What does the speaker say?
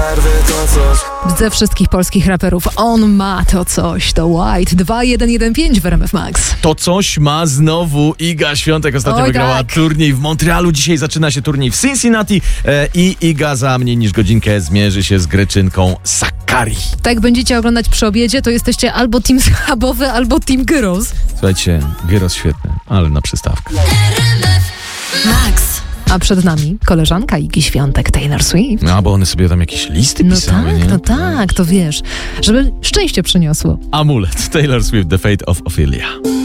nerwy to coś. Ze wszystkich polskich raperów on ma to coś, to White 2115 w RMF Max. To coś ma znowu Iga Świątek. Ostatnio Oj, wygrała tak. turniej w Montrealu. Dzisiaj zaczyna się turniej w Cincinnati i Iga za mniej niż godzinkę zmierzy się z Greczynką Sakkari. Tak będziecie oglądać przy obiedzie, to jesteście albo team schabowy, albo team gyros. Słuchajcie, gyros świetny, ale na przystawkę. Max. A przed nami koleżanka Igi Świątek, Taylor Swift. No, bo one sobie tam jakieś listy No pisały, tak, nie? no tak, to wiesz, żeby szczęście przyniosło. Amulet. Taylor Swift, The Fate of Ophelia.